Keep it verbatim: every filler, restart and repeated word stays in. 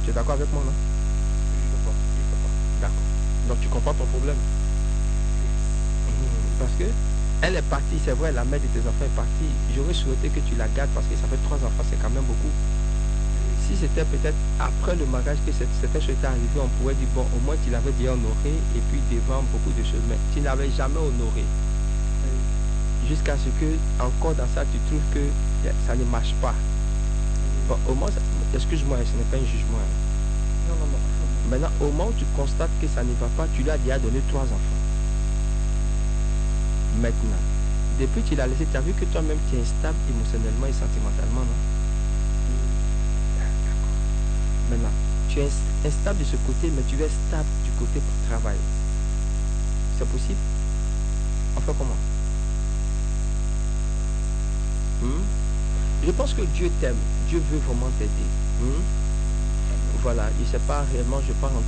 Tu es d'accord avec moi, non? Oui, d'accord, oui, papa. D'accord. Donc tu comprends ton problème. Mhm. Parce que elle est partie, c'est vrai, la mère de tes enfants est partie. J'aurais souhaité que tu la gardes parce que ça fait trois enfants, c'est quand même beaucoup. Si c'était peut-être après le mariage que cette, cette chose était arrivée, on pourrait dire, bon, au moins tu l'avais bien honoré et puis devant beaucoup de choses. Mais tu n'avais jamais honoré. Jusqu'à ce que, encore dans ça, tu trouves que ça ne marche pas. Bon, au moins, excuse-moi, ce n'est pas un jugement. Non, non, non. Maintenant, au moment où tu constates que ça ne va pas, tu lui as déjà donné trois enfants. Maintenant, depuis que tu l'as laissé, tu as vu que toi-même tu es instable émotionnellement et sentimentalement, non? D'accord. Maintenant, tu es instable de ce côté, mais tu es stable du côté travail. C'est possible? On fait comment? Hmm? Je pense que Dieu t'aime. Dieu veut vraiment t'aider. Hmm? Voilà, il ne sait pas réellement, je parle en